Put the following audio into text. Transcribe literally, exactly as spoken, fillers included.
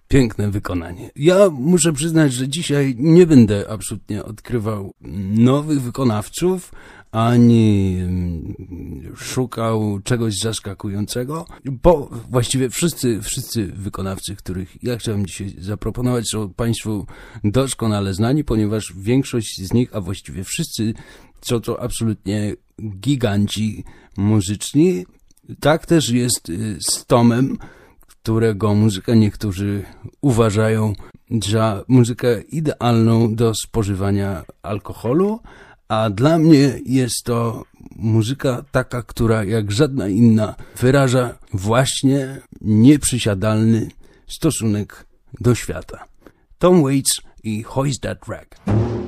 Piękne wykonanie. Ja muszę przyznać, że dzisiaj nie będę absolutnie odkrywał nowych wykonawców, ani szukał czegoś zaskakującego, bo właściwie wszyscy, wszyscy wykonawcy, których ja chciałem dzisiaj zaproponować, są Państwu doskonale znani, ponieważ większość z nich, a właściwie wszyscy, są to absolutnie giganci muzyczni. Tak też jest z Tomem, którego muzykę niektórzy uważają za muzykę idealną do spożywania alkoholu, a dla mnie jest to muzyka taka, która jak żadna inna wyraża właśnie nieprzysiadalny stosunek do świata. Tom Waits i Hoist That Rag.